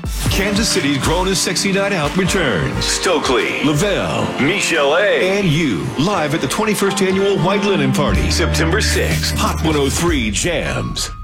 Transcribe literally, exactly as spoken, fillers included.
Kansas City's Grown and Sexy Night Out returns. Stokely, Lavelle, Michelle A., and you, live at the twenty-first Annual White Linen Party, September sixth. Hot one oh three Jams.